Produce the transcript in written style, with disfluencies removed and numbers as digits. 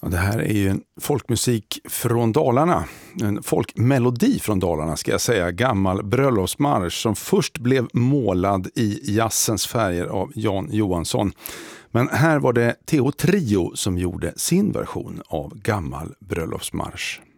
Ja, det här är ju en folkmusik från Dalarna, en folkmelodi från Dalarna ska jag säga, gammal bröllopsmarsch som först blev målad i jazzens färger av Jan Johansson. Men här var det Theo Trio som gjorde sin version av gammal bröllopsmarsch.